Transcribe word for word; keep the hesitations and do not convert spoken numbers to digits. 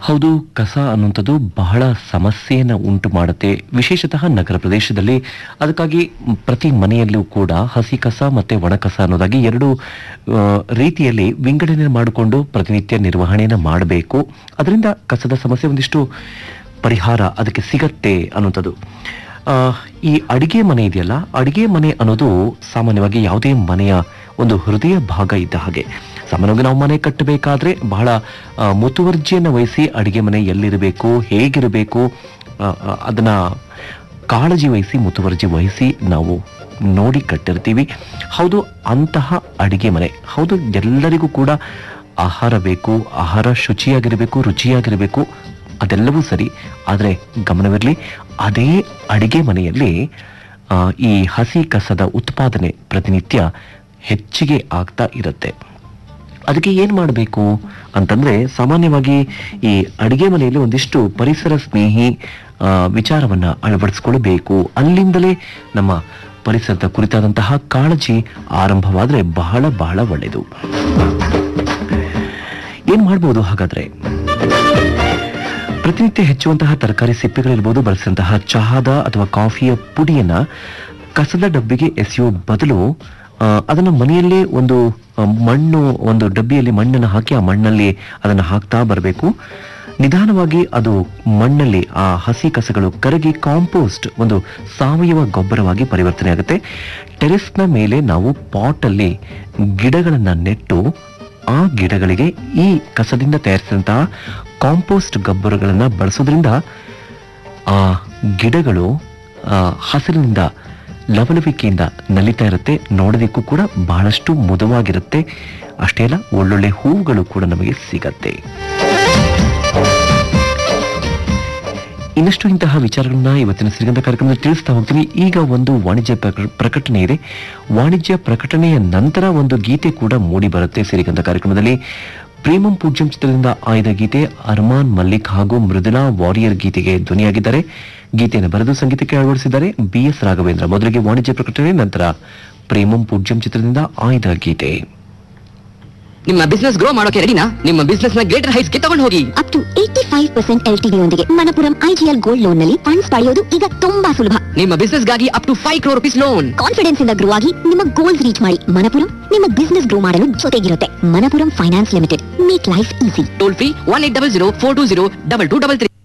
ಹೌದು, ಕಸ ಅನ್ನುವಂಥದ್ದು ಬಹಳ ಸಮಸ್ಯೆಯನ್ನು ಉಂಟು ಮಾಡುತ್ತೆ, ವಿಶೇಷತಃ ನಗರ ಪ್ರದೇಶದಲ್ಲಿ. ಅದಕ್ಕಾಗಿ ಪ್ರತಿ ಮನೆಯಲ್ಲೂ ಕೂಡ ಹಸಿ ಕಸ ಮತ್ತೆ ಒಣ ಕಸ ಅನ್ನೋದಾಗಿ ಎರಡು ಆ, ರೀತಿಯಲ್ಲಿ ವಿಂಗಡಣೆ ಮಾಡಿಕೊಂಡು ಪ್ರತಿನಿತ್ಯ ನಿರ್ವಹಣೆಯನ್ನು ಮಾಡಬೇಕು. ಅದರಿಂದ ಕಸದ ಸಮಸ್ಯೆ ಒಂದಿಷ್ಟು ಪರಿಹಾರ ಅದಕ್ಕೆ ಸಿಗತ್ತೆ ಅನ್ನುವಂಥದ್ದು. ಆ, ಈ ಅಡಿಗೆ ಮನೆ ಇದೆಯಲ್ಲ, ಅಡಿಗೆ ಮನೆ ಅನ್ನೋದು ಸಾಮಾನ್ಯವಾಗಿ ಯಾವುದೇ ಮನೆಯ ಒಂದು ಹೃದಯ ಭಾಗ ಇದ್ದ ಹಾಗೆ. ಸಾಮಾನ್ಯವಾಗಿ ನಾವು ಮನೆ ಕಟ್ಟಬೇಕಾದ್ರೆ ಬಹಳ ಆ, ಮುತುವರ್ಜಿಯನ್ನು ವಹಿಸಿ ಅಡಿಗೆ ಮನೆ ಎಲ್ಲಿರಬೇಕು, ಹೇಗಿರಬೇಕು, ಆ, ಆ, ಅದನ್ನ ಕಾಳಜಿ ವಹಿಸಿ ಮುತುವರ್ಜಿ ವಹಿಸಿ ನಾವು ನೋಡಿ ಕಟ್ಟಿರ್ತೀವಿ. ಹೌದು, ಅಂತಹ ಅಡಿಗೆ ಮನೆ ಹೌದು, ಎಲ್ಲರಿಗೂ ಕೂಡ ಆಹಾರ ಬೇಕು, ಆಹಾರ ಶುಚಿಯಾಗಿರಬೇಕು, ರುಚಿಯಾಗಿರಬೇಕು, ಅದೆಲ್ಲವೂ ಸರಿ. ಆದರೆ ಗಮನವಿರಲಿ, ಅದೇ ಅಡಿಗೆ ಮನೆಯಲ್ಲಿ ಆ, ಈ ಹಸಿ ಕಸದ ಉತ್ಪಾದನೆ ಪ್ರತಿನಿತ್ಯ ಹೆಚ್ಚಿಗೆ ಆಗ್ತಾ ಇರುತ್ತೆ. ಅದಕ್ಕೆ ಏನ್ ಮಾಡಬೇಕು ಅಂತಂದ್ರೆ, ಸಾಮಾನ್ಯವಾಗಿ ಈ ಅಡಿಗೆ ಮನೆಯಲ್ಲಿ ಒಂದಿಷ್ಟು ಪರಿಸರ ಸ್ನೇಹಿ ಆ, ವಿಚಾರವನ್ನ ಅಳವಡಿಸಿಕೊಳ್ಳಬೇಕು. ಅಲ್ಲಿಂದಲೇ ನಮ್ಮ ಪರಿಸರದ ಕುರಿತಾದಂತಹ ಕಾಳಜಿ ಆರಂಭವಾದ್ರೆ ಬಹಳ ಬಹಳ ಒಳ್ಳೆಯದು. ಏನ್ ಮಾಡ್ಬೋದು ಹಾಗಾದ್ರೆ? ಪ್ರತಿನಿತ್ಯ ಹೆಚ್ಚುವಂತಹ ತರಕಾರಿ ಸಿಪ್ಪೆಗಳಿರ್ಬೋದು, ಬಳಸಿದಂತಹ ಚಹಾದ ಅಥವಾ ಕಾಫಿಯ ಪುಡಿಯನ್ನ ಕಸದ ಡಬ್ಬಿಗೆ ಎಸೆಯುವ ಬದಲು ಆ, ಅದನ್ನ ಮನೆಯಲ್ಲೇ ಒಂದು ಆ, ಮಣ್ಣು ಒಂದು ಡಬ್ಬಿಯಲ್ಲಿ ಮಣ್ಣನ್ನು ಹಾಕಿ ಆ ಮಣ್ಣಲ್ಲಿ ಅದನ್ನು ಹಾಕ್ತಾ ಬರಬೇಕು. ನಿಧಾನವಾಗಿ ಅದು ಮಣ್ಣಲ್ಲಿ ಆ ಹಸಿ ಕಸಗಳು ಕರಗಿ ಕಾಂಪೋಸ್ಟ್, ಒಂದು ಸಾವಯವ ಗೊಬ್ಬರವಾಗಿ ಪರಿವರ್ತನೆ ಆಗುತ್ತೆ. ಟೆರೆಸ್ನ ಮೇಲೆ ನಾವು ಪಾಟ್ ಅಲ್ಲಿ ಗಿಡಗಳನ್ನ ನೆಟ್ಟು ಆ ಗಿಡಗಳಿಗೆ ಈ ಕಸದಿಂದ ತಯಾರಿಸಿದಂತಹ ಕಾಂಪೋಸ್ಟ್ ಗೊಬ್ಬರಗಳನ್ನ ಬಳಸೋದ್ರಿಂದ ಆ ಗಿಡಗಳು ಆ ಹಸಿರಿನಿಂದ ಲವಲವಿಕೆಯಿಂದ ನಲಿತಾ ಇರುತ್ತೆ. ನೋಡೋದಕ್ಕೂ ಕೂಡ ಬಹಳಷ್ಟು ಮುದವಾಗಿರುತ್ತೆ. ಅಷ್ಟೇ ಅಲ್ಲ, ಒಳ್ಳೊಳ್ಳೆ ಹೂವುಗಳು ಕೂಡ ನಮಗೆ ಸಿಗತ್ತೆ. ಇನ್ನಷ್ಟು ಇಂತಹ ವಿಚಾರಗಳನ್ನ ಇವತ್ತಿನ ಸಿರಿಗಂಧ ಕಾರ್ಯಕ್ರಮದಲ್ಲಿ ತಿಳಿಸ್ತಾ ಹೋಗ್ತೀನಿ. ಈಗ ಒಂದು ವಾಣಿಜ್ಯ ಪ್ರಕಟಣೆ ಇದೆ. ವಾಣಿಜ್ಯ ಪ್ರಕಟಣೆಯ ನಂತರ ಒಂದು ಗೀತೆ ಕೂಡ ಮೂಡಿ ಬರುತ್ತೆ ಸಿರಿಗಂಧ ಕಾರ್ಯಕ್ರಮದಲ್ಲಿ. ಪ್ರೇಮಂ ಪೂಜ್ಯಂ ಚಿತ್ರದಿಂದ ಆಯ್ದ ಗೀತೆ ಅರ್ಮಾನ್ ಮಲ್ಲಿಕ್ ಹಾಗೂ ಮೃದುಲಾ ವಾರಿಯರ್ ಗೀತೆಗೆ ಧ್ವನಿಯಾಗಿದ್ದಾರೆ. ಗೀತೆಯನ್ನು ಬರೆದು ಸಂಗೀತಕ್ಕೆ ಅಳವಡಿಸಿದ್ದಾರೆ ಬಿ ಎಸ್ ರಾಘವೇಂದ್ರ. ಮೊದಲಿಗೆ ವಾಣಿಜ್ಯ ಪ್ರಕಟಣೆ, ನಂತರ ಪ್ರೇಮಂ ಪೂಜ್ಯಂ ಚಿತ್ರದಿಂದ ಆಯ್ದ ಗೀತೆ. ನಿಮ್ಮ ಬಿಸ್ನೆಸ್ ಗ್ರೋ ಮಾಡೋಕೆ ರೆಡಿನಾ? ನಿಮ್ಮ ಬಿಸ್ನೆಸ್ ನ ಗ್ರೇಟರ್ ಹೈಟ್ಸ್ ಗೆ ತಗೊಂಡು ಹೋಗಿ. Up to eighty five percent L T D ಯೊಂದಿಗೆ ಮಣಪುರಂ ಐಜಿಎಲ್ ಗೋಲ್ಡ್ ಲೋನ್ ನಲ್ಲಿ ಫಂಡ್ಸ್ ಪಡೆಯೋದು ಈಗ ತುಂಬಾ ಸುಲಭ. ನಿಮ್ಮ ಬಿಸ್ನೆಸ್ ಗಾಗಿ up to five crore rupees loan. Confidence ಇಂದ ಗ್ರೋ ಆಗಿ ನಿಮ್ಮ ಗೋಲ್ಸ್ ರೀಚ್ ಮಾಡಿ. ಮಣಪುರಂ ನಿಮ್ಮ ಬಿಸ್ನೆಸ್ ಗ್ರೋ ಮಾಡಲು ಜೊತೆಗಿರುತ್ತೆ. Manappuram finance limited, make life easy. Toll free one eight double zero four two zero double two double three.